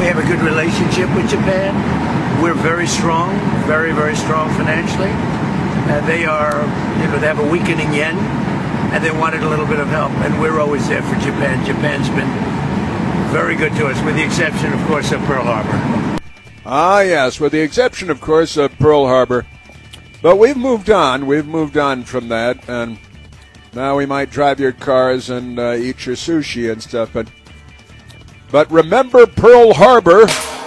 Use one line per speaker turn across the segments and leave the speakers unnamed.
have a good relationship with Japan. We're very strong, very, very strong financially. They are, they have a weakening yen, and they wanted a little bit of help, and we're always there for Japan. Japan's been very good to us, with the exception, of course, of Pearl Harbor.
Ah, yes, with the exception, of course, of Pearl Harbor. But we've moved on. We've moved on from that, and now we might drive your cars and eat your sushi and stuff. But remember Pearl Harbor.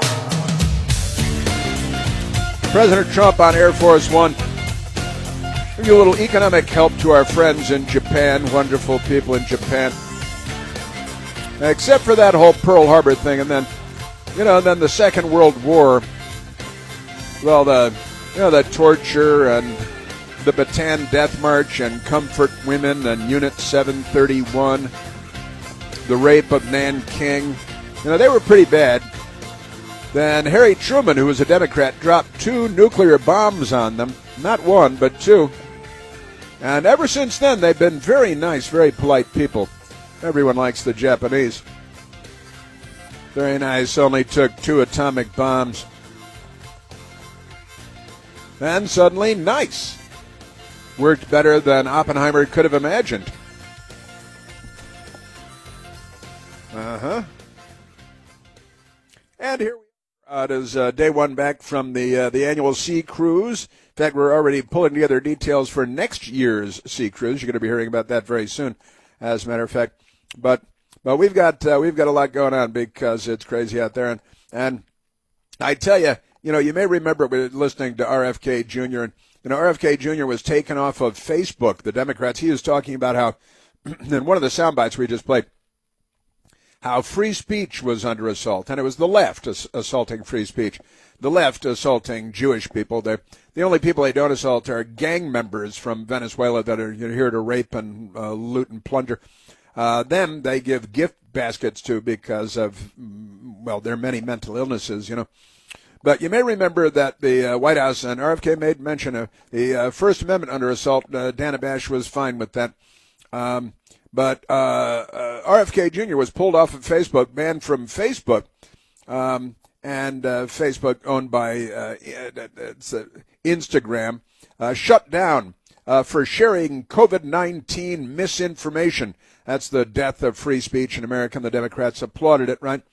President Trump on Air Force One. Give you a little economic help to our friends in Japan, wonderful people in Japan. Except for that whole Pearl Harbor thing, and then, then the Second World War. Well, the torture and the Bataan Death March and Comfort Women and Unit 731, the rape of Nanking. They were pretty bad. Then Harry Truman, who was a Democrat, dropped 2 nuclear bombs on them. Not 1, but 2. And ever since then, they've been very nice, very polite people. Everyone likes the Japanese. Very nice, only took 2 atomic bombs. And suddenly, nice. Worked better than Oppenheimer could have imagined. And here we are. It is day 1 back from the annual sea cruise. In fact, we're already pulling together details for next year's sea cruise. You're going to be hearing about that very soon, as a matter of fact. But we've got a lot going on because it's crazy out there. And I tell you, you may remember we were listening to RFK Jr. And RFK Jr. was taken off of Facebook. The Democrats. He was talking about how, in one of the sound bites we just played, how free speech was under assault, and it was the left assaulting free speech. The left assaulting Jewish people. The only people they don't assault are gang members from Venezuela that are here to rape and loot and plunder. Them they give gift baskets to because of, their many mental illnesses, But you may remember that the White House and RFK made mention of the First Amendment under assault. Dana Bash was fine with that. But RFK Jr. was pulled off of Facebook, banned from Facebook, and Facebook, owned by Instagram, shut down for sharing COVID-19 misinformation. That's the death of free speech in America, and the Democrats applauded it, right?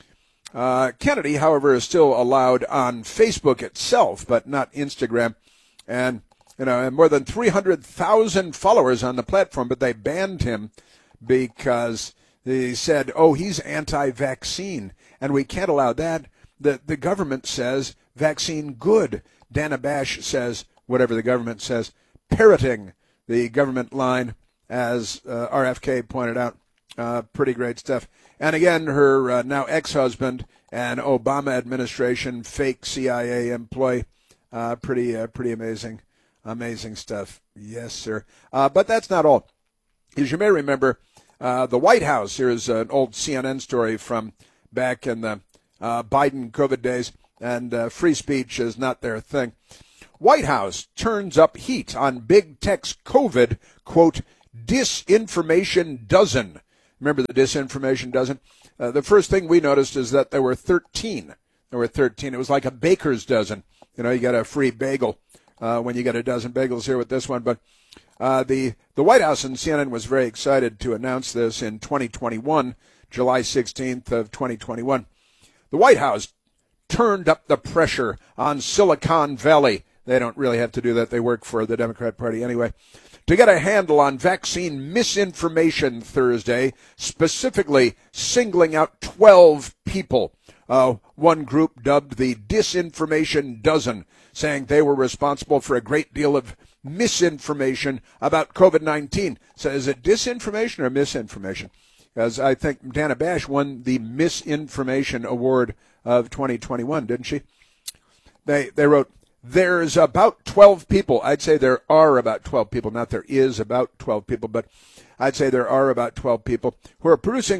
Kennedy, however, is still allowed on Facebook itself, but not Instagram. And and more than 300,000 followers on the platform, but they banned him because they said, he's anti-vaccine, and we can't allow that. The government says vaccine good. Dana Bash says whatever the government says, parroting the government line, as RFK pointed out. Pretty great stuff. And again, her now ex-husband and Obama administration fake CIA employee. Pretty amazing. Amazing stuff. Yes, sir. But that's not all. As you may remember, the White House, here's an old CNN story from back in the Biden COVID days, and free speech is not their thing. White House turns up heat on big tech's COVID, quote, disinformation dozen. Remember the disinformation dozen? The first thing we noticed is that there were 13. There were 13. It was like a baker's dozen. You got a free bagel when you get a dozen bagels here with this one. But the White House and CNN was very excited to announce this in 2021, July 16th of 2021. The White House turned up the pressure on Silicon Valley. They don't really have to do that. They work for the Democrat Party anyway. To get a handle on vaccine misinformation Thursday, specifically singling out 12 people. One group dubbed the Disinformation Dozen, saying they were responsible for a great deal of misinformation about COVID-19. So is it disinformation or misinformation? Because I think Dana Bash won the Misinformation Award of 2021, didn't she? They wrote, there's about 12 people. I'd say there are about 12 people. Not there is about 12 people, but I'd say there are about 12 people who are producing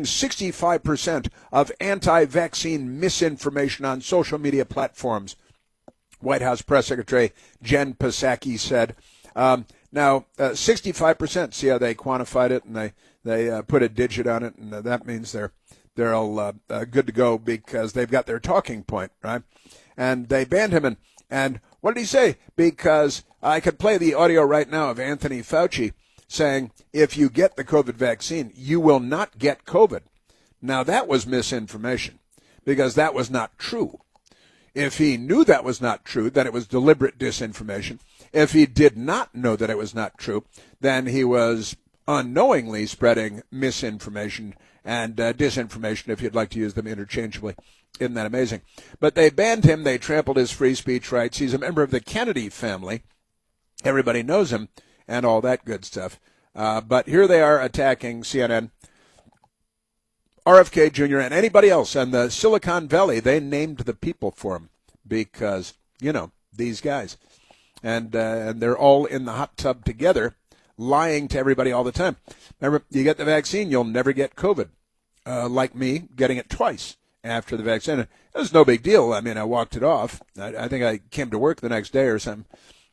65% of anti-vaccine misinformation on social media platforms. White House Press Secretary Jen Psaki said. Now, 65%, see how they quantified it, and they put a digit on it, and that means they're they're all good to go because they've got their talking point, right? And they banned him. And what did he say? Because I could play the audio right now of Anthony Fauci saying, if you get the COVID vaccine, you will not get COVID. Now, that was misinformation because that was not true. If he knew that was not true, then it was deliberate disinformation. If he did not know that it was not true, then he was unknowingly spreading misinformation and disinformation, if you'd like to use them interchangeably. Isn't that amazing? But they banned him. They trampled his free speech rights. He's a member of the Kennedy family. Everybody knows him and all that good stuff. But here they are attacking CNN, RFK Jr., and anybody else. And the Silicon Valley, they named the people for him because, these guys. And they're all in the hot tub together, lying to everybody all the time. Remember, you get the vaccine, you'll never get COVID. Like me, getting it twice after the vaccine. It was no big deal. I mean, I walked it off. I think I came to work the next day or something.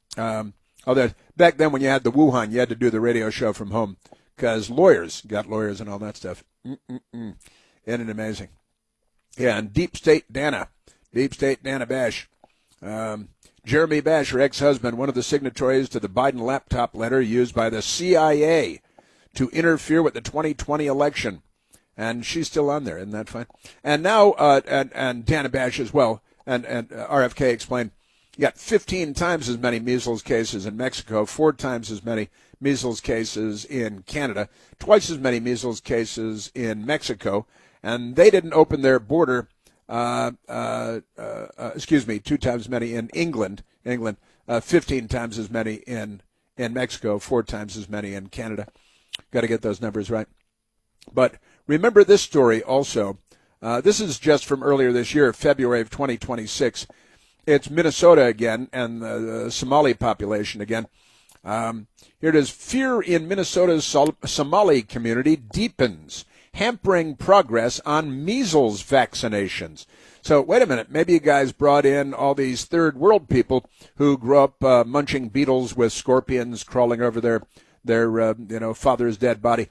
Back then when you had the Wuhan, you had to do the radio show from home because got lawyers and all that stuff. Isn't it amazing? Yeah, and Deep State Dana Bash. Jeremy Bash, her ex-husband, one of the signatories to the Biden laptop letter used by the CIA to interfere with the 2020 election. And she's still on there. Isn't that fine? And now, and Dana Bash as well, and RFK explained, you got 15 times as many measles cases in Mexico, 4 times as many measles cases in Canada, twice as many measles cases in Mexico, and they didn't open their border, 2 times as many in England, 15 times as many in Mexico, 4 times as many in Canada. Got to get those numbers right. But remember this story also. This is just from earlier this year, February of 2026. It's Minnesota again and the Somali population again. Here it is. Fear in Minnesota's Somali community deepens, hampering progress on measles vaccinations. So wait a minute. Maybe you guys brought in all these third world people who grew up munching beetles with scorpions crawling over their father's dead body.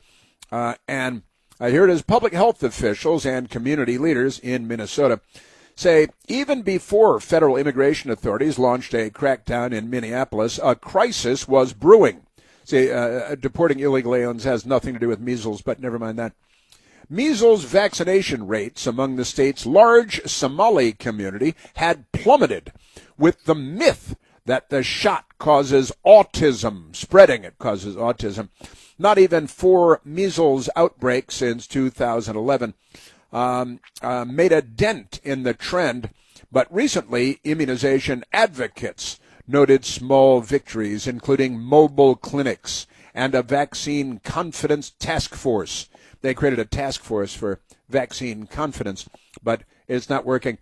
And here it is. Public health officials and community leaders in Minnesota say even before federal immigration authorities launched a crackdown in Minneapolis, a crisis was brewing. See, deporting illegal aliens has nothing to do with measles, but never mind that. Measles vaccination rates among the state's large Somali community had plummeted, with the myth that the shot causes autism spreading. It causes autism. Not even 4 measles outbreaks since 2011 made a dent in the trend, but recently immunization advocates noted small victories, including mobile clinics and a vaccine confidence task force. They created a task force for vaccine confidence, but it's not working.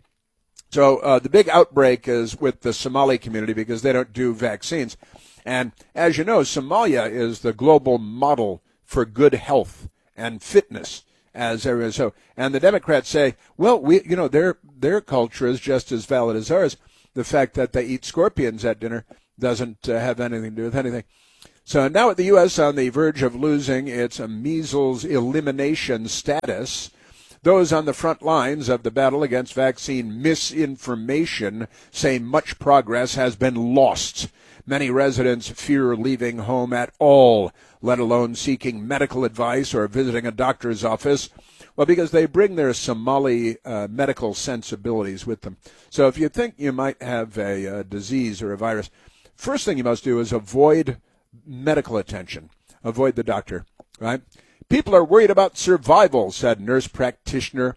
So the big outbreak is with the Somali community because they don't do vaccines. And as you know, Somalia is the global model for good health and fitness. As there is so, and the Democrats say, well, their culture is just as valid as ours. The fact that they eat scorpions at dinner doesn't have anything to do with anything. So now at the U.S. on the verge of losing its measles elimination status, those on the front lines of the battle against vaccine misinformation say much progress has been lost. Many residents fear leaving home at all, let alone seeking medical advice or visiting a doctor's office. Well, because they bring their Somali medical sensibilities with them. So if you think you might have a disease or a virus, first thing you must do is avoid medical attention. Avoid the doctor, right? People are worried about survival, said nurse practitioner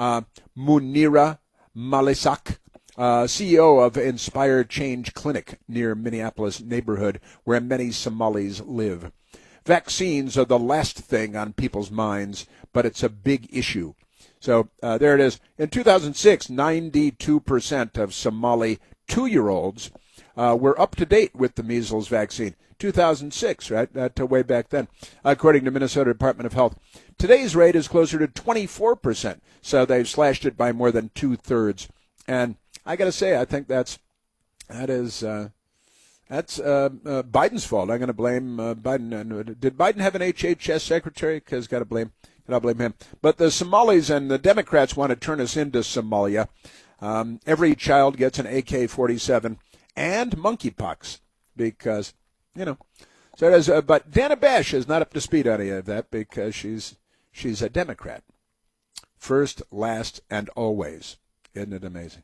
Munira Malisak, CEO of Inspire Change Clinic near Minneapolis neighborhood where many Somalis live. Vaccines are the last thing on people's minds, but it's a big issue. So there it is. In 2006, 92% of Somali 2-year-olds were up to date with the measles vaccine. 2006, right? That way back then, according to Minnesota Department of Health. Today's rate is closer to 24%, so they've slashed it by more than 2/3. And I got to say, I think that's Biden's fault. I'm going to blame Biden. Did Biden have an HHS secretary? Because got to blame I don't blame him. But the Somalis and the Democrats want to turn us into Somalia. Every child gets an AK-47 and monkeypox because, So it is, but Dana Bash is not up to speed on any of that because she's a Democrat. First, last, and always. Isn't it amazing?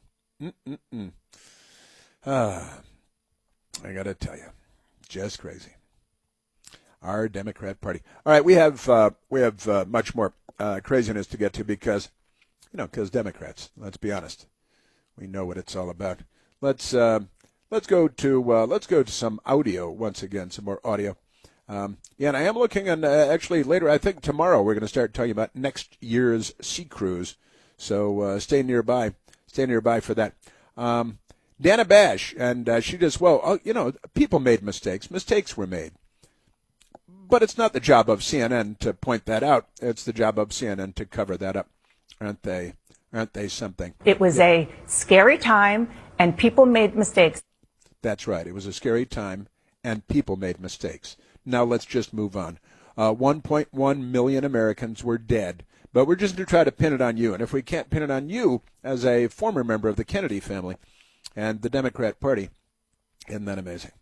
I got to tell you, just crazy. Our Democrat Party. All right, we have much more craziness to get to because Democrats. Let's be honest, we know what it's all about. Let's go to some audio once again, some more audio. And I am looking, and actually later, I think tomorrow we're going to start talking about next year's sea cruise. So stay nearby for that. Dana Bash, and she just, people made mistakes. Mistakes were made. But it's not the job of CNN to point that out. It's the job of CNN to cover that up. Aren't they something?
It was a scary time, and people made mistakes.
That's right. It was a scary time, and people made mistakes. Now let's just move on. 1.1 million Americans were dead. But we're just going to try to pin it on you. And if we can't pin it on you as a former member of the Kennedy family and the Democrat Party, isn't that amazing?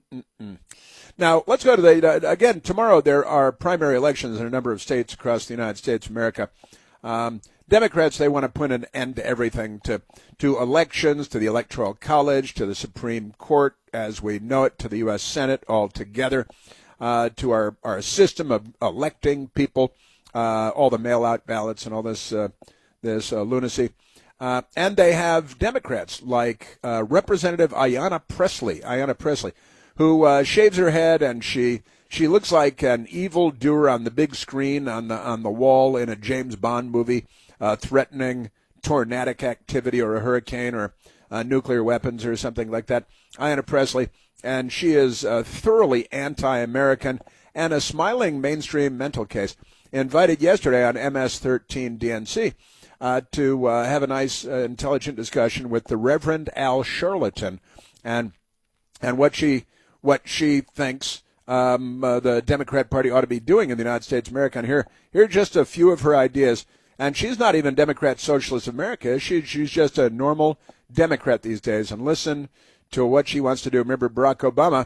Now, let's go to again, tomorrow there are primary elections in a number of states across the United States of America. Democrats, they want to put an end to everything, to elections, to the Electoral College, to the Supreme Court as we know it, to the U.S. Senate altogether, to our system of electing people, all the mail-out ballots and all this lunacy. And they have Democrats like Representative Ayanna Pressley, who shaves her head and she looks like an evildoer on the big screen on the wall in a James Bond movie, threatening tornadic activity or a hurricane or nuclear weapons or something like that. Ayanna Pressley, and she is thoroughly anti-American and a smiling mainstream mental case. Invited yesterday on MS-13 DNC to have a nice, intelligent discussion with the Reverend Al Sharpton and what she thinks the Democrat Party ought to be doing in the United States of America. And here are just a few of her ideas. And she's not even Democrat Socialist America. She's just a normal Democrat these days. And listen to what she wants to do. Remember Barack Obama.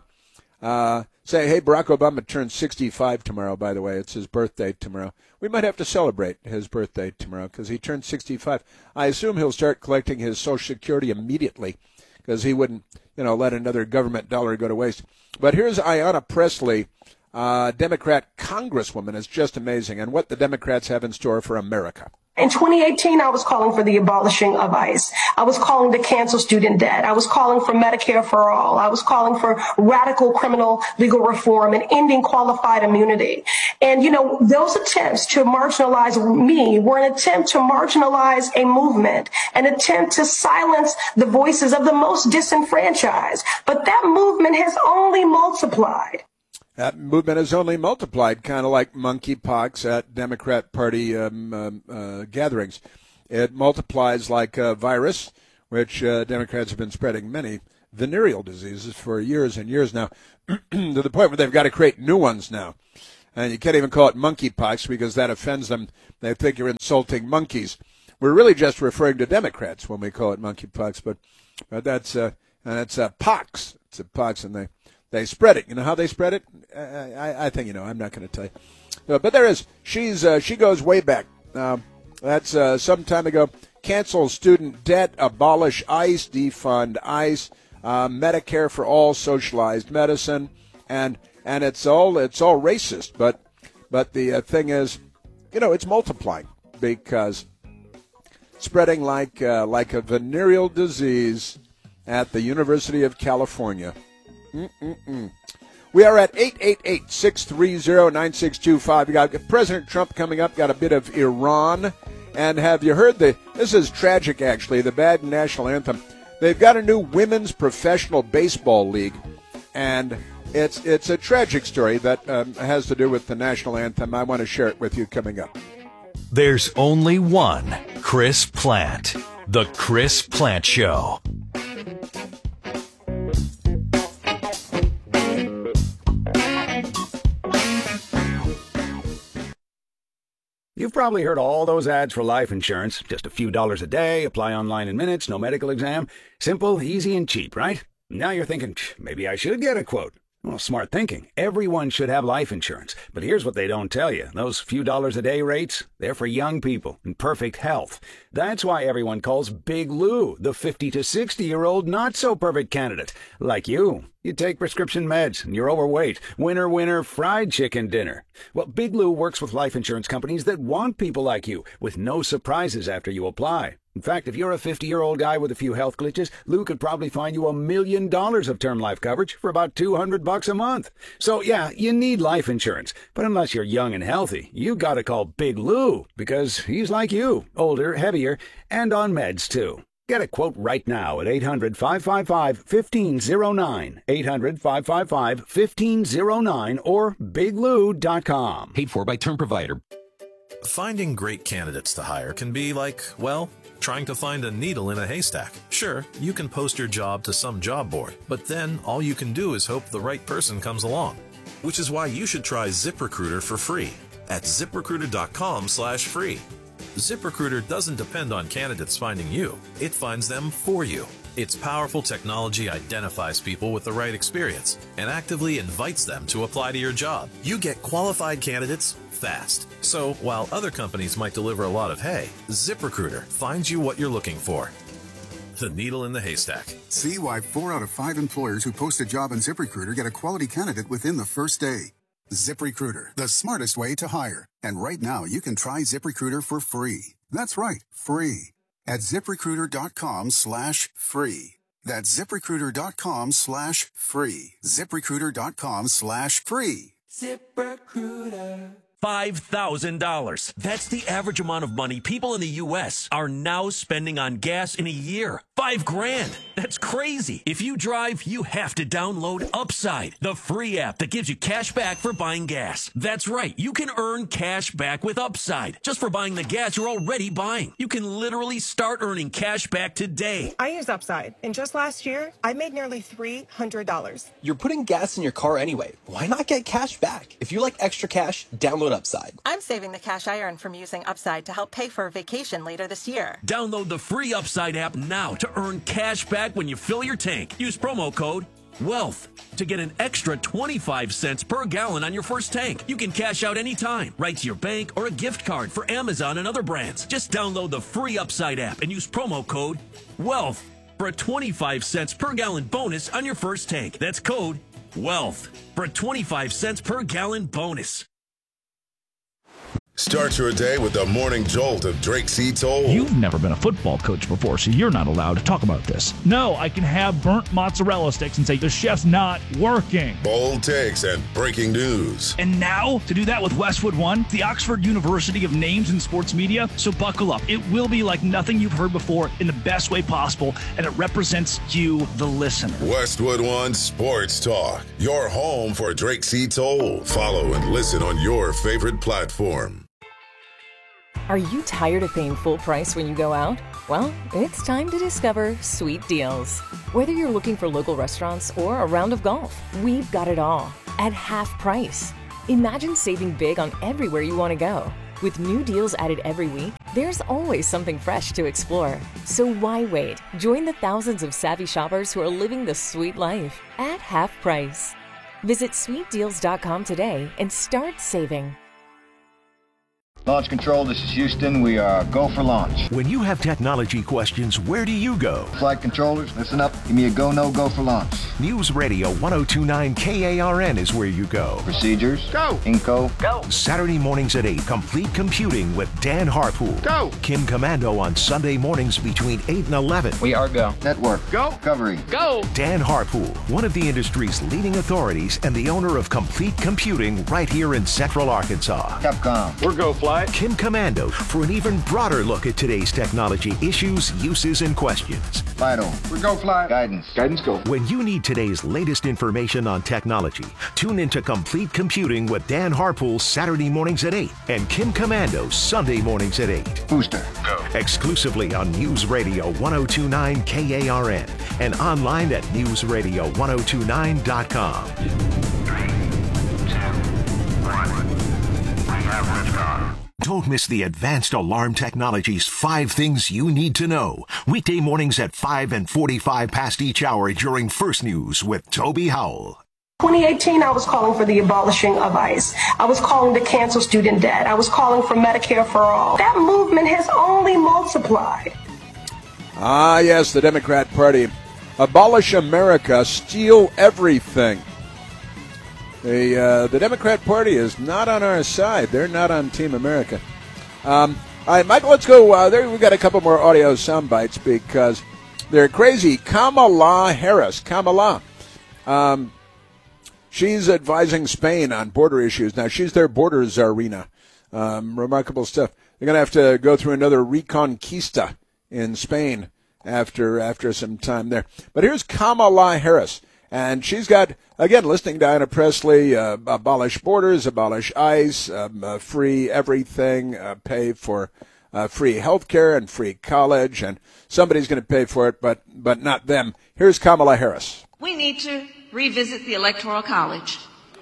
Hey, Barack Obama turns 65 tomorrow, by the way. It's his birthday tomorrow. We might have to celebrate his birthday tomorrow because he turned 65. I assume he'll start collecting his Social Security immediately because he wouldn't, let another government dollar go to waste. But here's Ayanna Pressley, Democrat congresswoman. It's just amazing. And what the Democrats have in store for America.
In 2018, I was calling for the abolishing of ICE. I was calling to cancel student debt. I was calling for Medicare for all. I was calling for radical criminal legal reform and ending qualified immunity. And, those attempts to marginalize me were an attempt to marginalize a movement, an attempt to silence the voices of the most disenfranchised. But that movement has only multiplied.
That movement has only multiplied, kind of like monkeypox at Democrat Party gatherings. It multiplies like a virus, which Democrats have been spreading many venereal diseases for years and years now, to the point where they've got to create new ones now. And you can't even call it monkeypox because that offends them. They think you're insulting monkeys. We're really just referring to Democrats when we call it monkeypox, but that's it's a pox. It's a pox, and they spread it. You know how they spread it? I think I'm not going to tell you. But there is. She goes way back. That's some time ago. Cancel student debt, abolish ICE, defund ICE, Medicare for all, socialized medicine, and it's all racist. But the thing is, it's multiplying because spreading like a venereal disease at the University of California. We are at 888-630-9625. We got President Trump coming up, got a bit of Iran. And have you heard this is tragic, actually, the bad national anthem. They've got a new women's professional baseball league, and it's a tragic story that has to do with the national anthem. I want to share it with you coming up.
There's only one Chris Plante, The Chris Plante Show.
You've probably heard all those ads for life insurance. Just a few dollars a day, apply online in minutes, no medical exam. Simple, easy, and cheap, right? Now you're thinking, maybe I should get a quote. Well, smart thinking. Everyone should have life insurance. But here's what they don't tell you. Those few dollars a day rates, they're for young people in perfect health. That's why everyone calls Big Lou the 50 to 60-year-old not-so-perfect candidate. Like you. You take prescription meds and you're overweight. Winner, winner, fried chicken dinner. Well, Big Lou works with life insurance companies that want people like you, with no surprises after you apply. In fact, if you're a 50-year-old guy with a few health glitches, Lou could probably find you $1 million of term life coverage for about $200 a month. So, yeah, you need life insurance. But unless you're young and healthy, you gotta call Big Lou, because he's like you, older, heavier, and on meds, too. Get a quote right now at 800-555-1509, 800-555-1509, or biglou.com.
Paid for by term provider. Finding great candidates to hire can be like, well, trying to find a needle in a haystack. Sure, you can post your job to some job board, but then all you can do is hope the right person comes along. Which is why you should try ZipRecruiter for free at ZipRecruiter.com/free. ZipRecruiter doesn't depend on candidates finding you. It finds them for you. Its powerful technology identifies people with the right experience and actively invites them to apply to your job. You get qualified candidates fast. So while other companies might deliver a lot of hay, ZipRecruiter finds you what you're looking for. The needle in the haystack.
See why 4 out of 5 employers who post a job on ZipRecruiter get a quality candidate within the first day. ZipRecruiter, the smartest way to hire. And right now, you can try ZipRecruiter for free. That's right, free. At ZipRecruiter.com/free. That's ZipRecruiter.com/free. ZipRecruiter.com/free.
ZipRecruiter. $5,000. That's the average amount of money people in the U.S. are now spending on gas in a year. $5,000. That's crazy. If you drive, you have to download Upside, the free app that gives you cash back for buying gas. That's right. You can earn cash back with Upside just for buying the gas you're already buying. You can literally start earning cash back today.
I use Upside, and just last year, I made nearly $300.
You're putting gas in your car anyway. Why not get cash back? If you like extra cash, download Upside.
I'm saving the cash I earn from using Upside to help pay for a vacation later this year.
Download the free Upside app now to earn cash back when you fill your tank. Use promo code WEALTH to get an extra 25 cents per gallon on your first tank. You can cash out anytime, right to your bank or a gift card for Amazon and other brands. Just download the free Upside app and use promo code WEALTH for a 25 cents per gallon bonus on your first tank. That's code WEALTH for a 25 cents per gallon bonus.
Start your day with the morning jolt of Drake C. Toll.
You've never been a football coach before, so you're not allowed to talk about this. No, I can have burnt mozzarella sticks and say the chef's not working.
Bold takes and breaking news.
And now, to do that with Westwood One, the Oxford University of Names in Sports Media, so buckle up. It will be like nothing you've heard before in the best way possible, and it represents you, the listener.
Westwood One Sports Talk, your home for Drake C. Toll. Follow and listen on your favorite platform.
Are you tired of paying full price when you go out? Well, it's time to discover Sweet Deals. Whether you're looking for local restaurants or a round of golf, we've got it all at half price. Imagine saving big on everywhere you want to go. With new deals added every week, there's always something fresh to explore. So why wait? Join the thousands of savvy shoppers who are living the sweet life at half price. Visit sweetdeals.com today and start saving.
Launch Control, this is Houston. We are go for launch.
When you have technology questions, where do you go?
Flight controllers, listen up. Give me a go, no go for launch.
News Radio 1029 KARN is where you go.
Procedures. Go. Inco.
Go. Saturday mornings at 8, Complete Computing with Dan Harpool.
Go.
Kim Commando on Sunday mornings between 8 and 11.
We are go. Network. Go. Recovery.
Go. Dan Harpool, one of the industry's leading authorities and the owner of Complete Computing right here in Central Arkansas.
Capcom.
We're go fly. Kim Commando for an even broader look at today's technology issues, uses, and questions.
Vital. We're go fly. Guidance. Guidance go.
When you need today's latest information on technology, tune into Complete Computing with Dan Harpool Saturday mornings at 8 and Kim Commando Sunday mornings at 8.
Booster.
Go. Exclusively on News Radio 1029 KARN and online at newsradio1029.com.
3, 2, 1. We have liftoff.
Don't miss the Advanced Alarm Technology's 5 Things You Need to Know. Weekday mornings at 5 and 45 past each hour during First News with Toby Howell.
2018, I was calling for the abolishing of ICE. I was calling to cancel student debt. I was calling for Medicare for all. That movement has only multiplied.
Ah, yes, the Democrat Party. Abolish America, steal everything. The Democrat Party is not on our side. They're not on Team America. All right, Michael, let's go. We've got a couple more audio sound bites because they're crazy. Kamala Harris. She's advising Spain on border issues. Now, she's their border czarina. Remarkable stuff. They're going to have to go through another reconquista in Spain after some time there. But here's Kamala Harris. And she's got, again, listening to Diana Presley, abolish borders, abolish ICE, free everything, pay for free health care and free college, and somebody's going to pay for it, but not them. Here's Kamala Harris.
We need to revisit the Electoral College.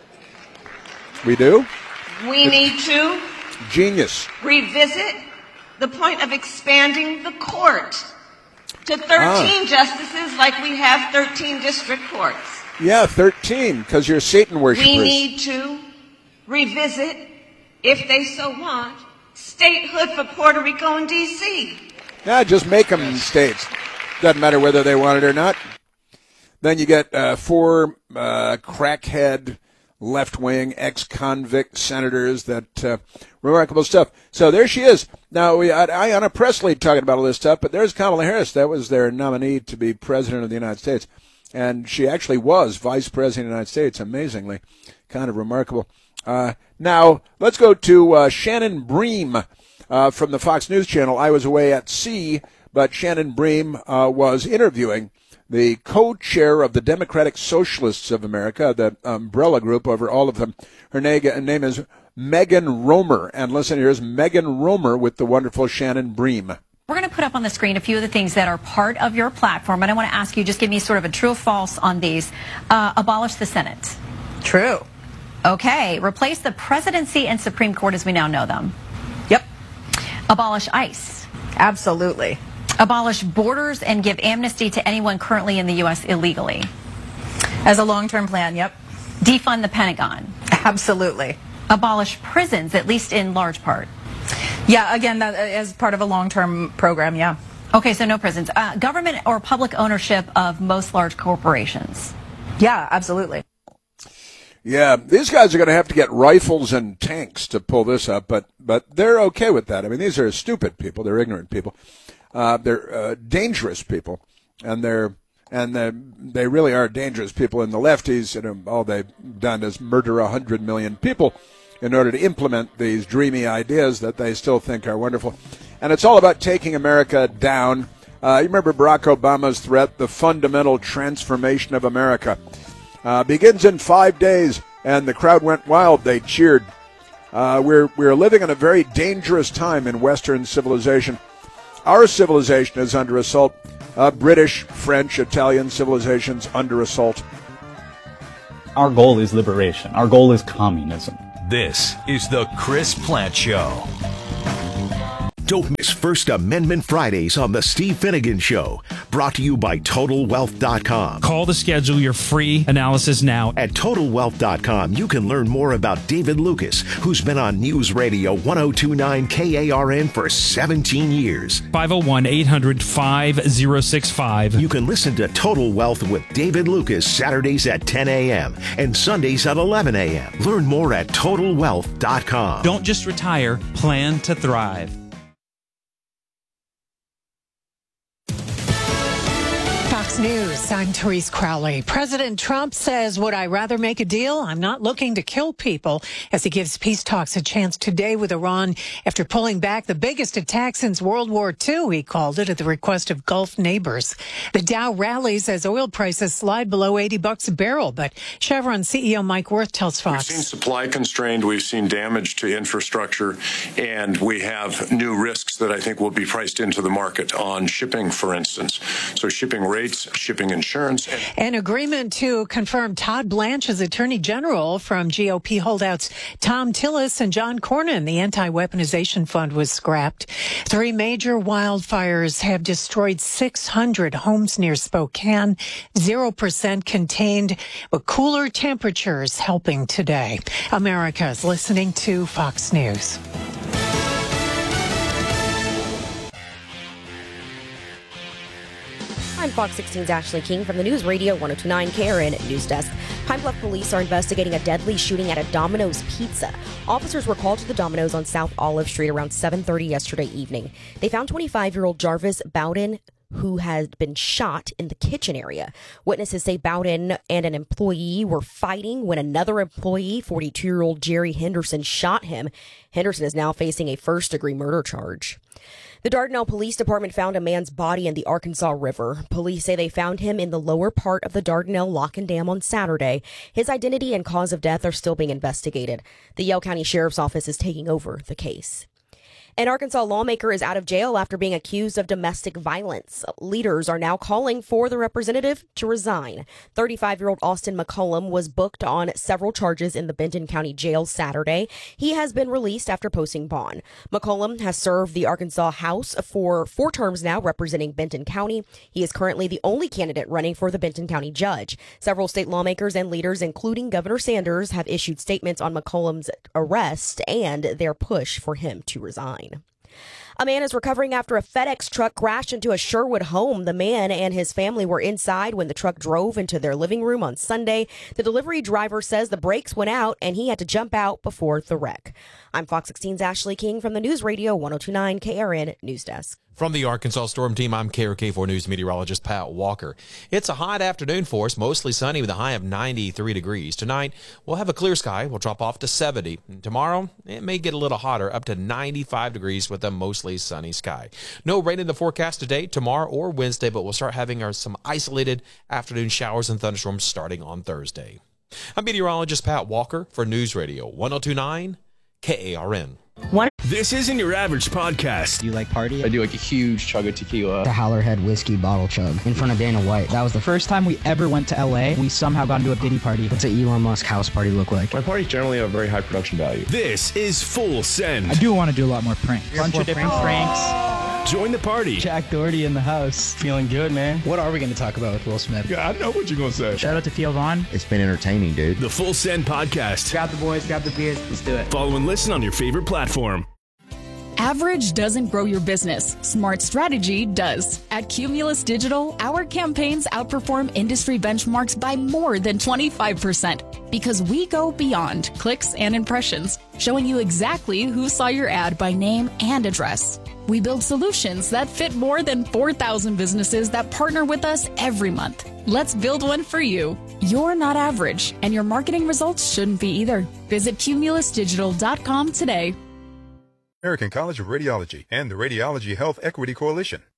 We do?
We need to
genius.
Revisit the point of expanding the court to 13 justices like we have 13 district courts.
Yeah, 13, because you're Satan worshippers.
We need to revisit, if they so want, statehood for Puerto Rico and D.C.
Yeah, just make them states. Doesn't matter whether they want it or not. Then you get 4 crackhead, left-wing, ex-convict senators. That remarkable stuff. So there she is. Now, Ayanna Pressley talking about all this stuff, but there's Kamala Harris. That was their nominee to be president of the United States. And she actually was vice president of the United States, amazingly. Kind of remarkable. Now, let's go to Shannon Bream from the Fox News Channel. I was away at sea, but Shannon Bream was interviewing the co-chair of the Democratic Socialists of America, the umbrella group over all of them. Her name is Megan Romer. And listen, here's Megan Romer with the wonderful Shannon Bream.
We're going to put up on the screen a few of the things that are part of your platform, and I want to ask you, just give me sort of a true or false on these. Abolish the Senate.
True.
Okay. Replace the presidency and Supreme Court as we now know them.
Yep.
Abolish ICE.
Absolutely.
Abolish borders and give amnesty to anyone currently in the U.S. illegally.
As a long-term plan, yep.
Defund the Pentagon.
Absolutely.
Abolish prisons, at least in large part.
Yeah, again, that as part of a long-term program, yeah.
Okay, so no prisons. Government or public ownership of most large corporations.
Yeah, absolutely.
Yeah, these guys are going to have to get rifles and tanks to pull this up, but they're okay with that. I mean, these are stupid people. They're ignorant people. They're dangerous people, and they really are dangerous people. And the lefties, all they've done is murder 100 million people in order to implement these dreamy ideas that they still think are wonderful. And it's all about taking America down. You remember Barack Obama's threat, the fundamental transformation of America. Begins in 5 days, and the crowd went wild. They cheered. We're living in a very dangerous time in Western civilization. Our civilization is under assault. British, French, Italian civilizations under assault.
Our goal is liberation. Our goal is communism.
This is the Chris Plante Show.
Don't miss First Amendment Fridays on The Steve Finnegan Show. Brought to you by TotalWealth.com.
Call to schedule your free analysis now.
At TotalWealth.com, you can learn more about David Lucas, who's been on News Radio 102.9 KARN for 17 years.
501-800-5065.
You can listen to Total Wealth with David Lucas Saturdays at 10 a.m. and Sundays at 11 a.m. Learn more at TotalWealth.com.
Don't just retire, plan to thrive.
Fox News, I'm Therese Crowley. President Trump says, would I rather make a deal? I'm not looking to kill people, as he gives peace talks a chance today with Iran after pulling back the biggest attack since World War II, he called it, at the request of Gulf neighbors. The Dow rallies as oil prices slide below $80 a barrel, but Chevron CEO Mike Wirth tells Fox.
We've seen supply constrained, we've seen damage to infrastructure, and we have new risks that I think will be priced into the market on shipping, for instance. So shipping rates shipping insurance.
An agreement to confirm Todd Blanche as Attorney General from GOP holdouts Tom Tillis and John Cornyn. The Anti-Weaponization Fund was scrapped. 3 major wildfires have destroyed 600 homes near Spokane. 0% contained, but cooler temperatures helping today. America's listening to Fox News.
I'm Fox 16's Ashley King from the News Radio 102.9 KRN News Desk. Pine Bluff police are investigating a deadly shooting at a Domino's Pizza. Officers were called to the Domino's on South Olive Street around 7:30 yesterday evening. They found 25-year-old Jarvis Bowden, who had been shot in the kitchen area. Witnesses say Bowden and an employee were fighting when another employee, 42-year-old Jerry Henderson, shot him. Henderson is now facing a first-degree murder charge. The Dardanelle Police Department found a man's body in the Arkansas River. Police say they found him in the lower part of the Dardanelle Lock and Dam on Saturday. His identity and cause of death are still being investigated. The Yale County Sheriff's Office is taking over the case. An Arkansas lawmaker is out of jail after being accused of domestic violence. Leaders are now calling for the representative to resign. 35-year-old Austin McCollum was booked on several charges in the Benton County Jail Saturday. He has been released after posting bond. McCollum has served the Arkansas House for 4 terms now, representing Benton County. He is currently the only candidate running for the Benton County judge. Several state lawmakers and leaders, including Governor Sanders, have issued statements on McCollum's arrest and their push for him to resign. A man is recovering after a FedEx truck crashed into a Sherwood home. The man and his family were inside when the truck drove into their living room on Sunday. The delivery driver says the brakes went out and he had to jump out before the wreck. I'm Fox 16's Ashley King from the News Radio 102.9 KRN News Desk.
From the Arkansas Storm Team, I'm KRK4 News meteorologist Pat Walker. It's a hot afternoon for us, mostly sunny with a high of 93 degrees. Tonight, we'll have a clear sky. We'll drop off to 70. And tomorrow, it may get a little hotter, up to 95 degrees with a mostly sunny sky. No rain in the forecast today, tomorrow, or Wednesday, but we'll start having some isolated afternoon showers and thunderstorms starting on Thursday. I'm meteorologist Pat Walker for News Radio 102.9 KARN.
This isn't your average podcast.
Do you like party?
I do like a huge chug of tequila.
The Howlerhead whiskey bottle chug in front of Dana White. That was the first time we ever went to LA. We somehow got into a Diddy party. What's an Elon Musk house party look like?
My parties generally have very high production value.
This is Full Send.
I do want to do a lot more pranks. A bunch of different pranks.
Join the party.
Jack Doherty in the house. Feeling good, man. What are we going to talk about with Will Smith?
Yeah, I know what you're going to say.
Shout out to Theo Vaughn.
It's been entertaining, dude.
The Full Send podcast.
Grab the boys, grab the beers. Let's do it.
Follow and listen on your favorite platform.
Average doesn't grow your business. Smart strategy does. At Cumulus Digital, our campaigns outperform industry benchmarks by more than 25% because we go beyond clicks and impressions, showing you exactly who saw your ad by name and address. We build solutions that fit more than 4,000 businesses that partner with us every month. Let's build one for you. You're not average, and your marketing results shouldn't be either. Visit cumulusdigital.com today.
American College of Radiology and the Radiology Health Equity Coalition.